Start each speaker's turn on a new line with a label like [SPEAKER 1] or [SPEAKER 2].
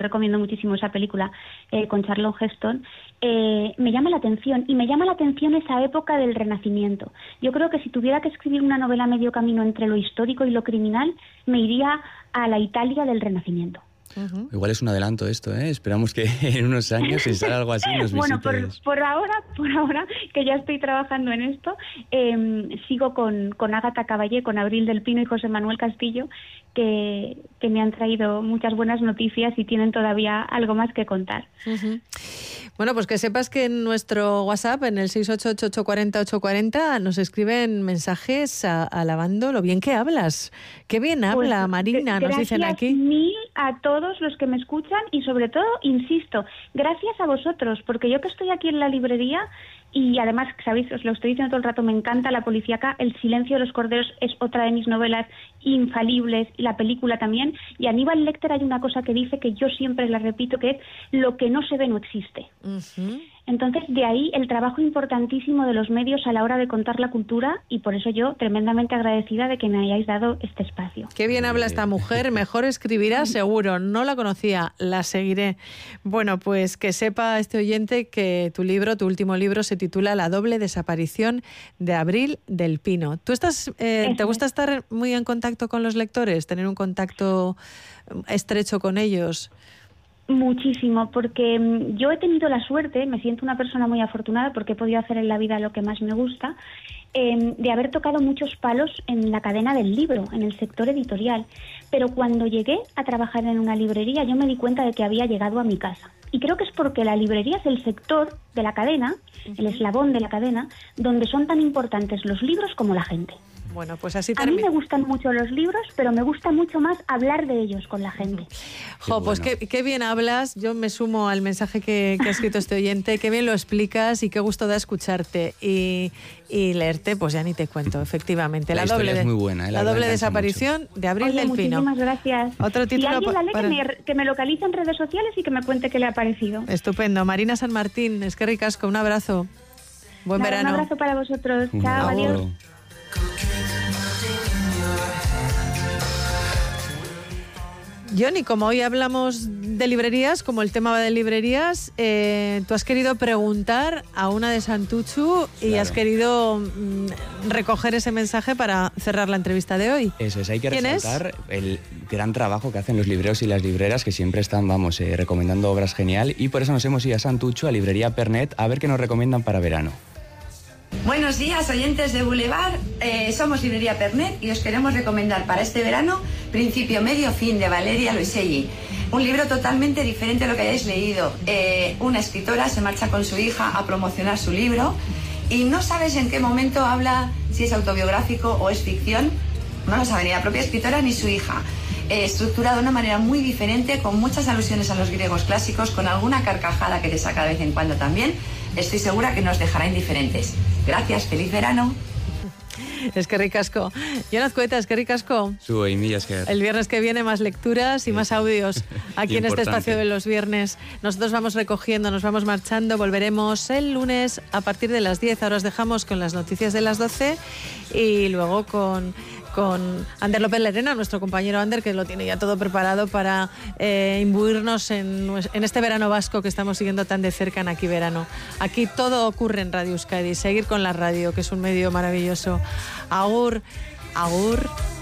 [SPEAKER 1] recomiendo muchísimo esa película con Charlton Heston, me llama la atención, y me llama la atención esa época del Renacimiento. Yo creo que si tuviera que escribir una novela a medio camino entre lo histórico y lo criminal, me iría a la Italia del Renacimiento.
[SPEAKER 2] Uh-huh. Igual es un adelanto esto, ¿eh? Esperamos que en unos años, si sale algo así, nos visites.
[SPEAKER 1] Bueno, por ahora, que ya estoy trabajando en esto, sigo con Ágata Caballé, con Abril del Pino y José Manuel Castillo, que me han traído muchas buenas noticias y tienen todavía algo más que contar.
[SPEAKER 3] Uh-huh. Bueno, pues que sepas que en nuestro WhatsApp, en el 688-840-840, nos escriben mensajes alabando lo bien que hablas. Qué bien habla, pues, Marina, nos dicen aquí.
[SPEAKER 1] Gracias mil a todos los que me escuchan y sobre todo, insisto, gracias a vosotros, porque yo que estoy aquí en la librería y además, sabéis, os lo estoy diciendo todo el rato, me encanta la policíaca, El silencio de los corderos es otra de mis novelas infalibles, y la película también, y Aníbal Lecter hay una cosa que dice que yo siempre la repito, que es lo que no se ve no existe. Uh-huh. Entonces, de ahí el trabajo importantísimo de los medios a la hora de contar la cultura, y por eso yo tremendamente agradecida de que me hayáis dado este espacio.
[SPEAKER 3] Qué bien habla esta mujer, mejor escribirá seguro, no la conocía, la seguiré. Bueno, pues que sepa este oyente que tu último libro, se titula La doble desaparición de Abril del Pino. ¿Tú te gusta estar muy en contacto con los lectores, tener un contacto estrecho con ellos?
[SPEAKER 1] Muchísimo, porque yo he tenido la suerte, me siento una persona muy afortunada porque he podido hacer en la vida lo que más me gusta, de haber tocado muchos palos en la cadena del libro, en el sector editorial. Pero cuando llegué a trabajar en una librería, yo me di cuenta de que había llegado a mi casa. Y creo que es porque la librería es el sector de la cadena, el eslabón de la cadena, donde son tan importantes los libros como la gente.
[SPEAKER 3] Bueno, pues así
[SPEAKER 1] A mí me gustan mucho los libros, pero me gusta mucho más hablar de ellos con la gente.
[SPEAKER 3] Pues qué bien hablas. Yo me sumo al mensaje que ha escrito este oyente. Qué bien lo explicas y qué gusto da escucharte. Y leerte, pues ya ni te cuento, efectivamente.
[SPEAKER 2] La doble es muy buena.
[SPEAKER 3] La doble desaparición mucho. De Abril del Pino.
[SPEAKER 1] Muchísimas gracias.
[SPEAKER 3] Otro título.
[SPEAKER 1] Y alguien la lee que me localice en redes sociales y que me cuente qué le ha parecido.
[SPEAKER 3] Estupendo. Marina San Martín, es que ricasco. Un abrazo. Buen verano.
[SPEAKER 1] Un abrazo para vosotros. Chao, adiós.
[SPEAKER 3] Johnny, como hoy hablamos de librerías, como el tema va de librerías, tú has querido preguntar a una de Santuchu y claro, has querido recoger ese mensaje para cerrar la entrevista de hoy.
[SPEAKER 2] Eso es, hay que resaltar el gran trabajo que hacen los libreros y las libreras, que siempre están, recomendando obras genial, y por eso nos hemos ido a Santuchu, a Librería Pernet, a ver qué nos recomiendan para verano.
[SPEAKER 4] Buenos días, oyentes de Boulevard. Somos Librería Pernet y os queremos recomendar para este verano Principio, Medio, Fin de Valeria Loisegui. Un libro totalmente diferente a lo que hayáis leído. Una escritora se marcha con su hija a promocionar su libro y no sabes en qué momento habla, si es autobiográfico o es ficción. No lo sabe ni la propia escritora ni su hija. Estructurado de una manera muy diferente, con muchas alusiones a los griegos clásicos, con alguna carcajada que te saca de vez en cuando también. Estoy segura que nos dejará indiferentes. Gracias, feliz verano.
[SPEAKER 3] Es que ricasco. Jonas Cueta, es que ricasco. El viernes que viene más lecturas y más audios aquí en este espacio de los viernes. Nosotros vamos recogiendo, nos vamos marchando. Volveremos el lunes a partir de las 10. Ahora os dejamos con las noticias de las 12 y luego con Ander López Lerena, nuestro compañero Ander, que lo tiene ya todo preparado para imbuirnos en este verano vasco que estamos siguiendo tan de cerca en Aquí Verano. Aquí todo ocurre en Radio Euskadi. Seguir con la radio, que es un medio maravilloso. Agur, agur.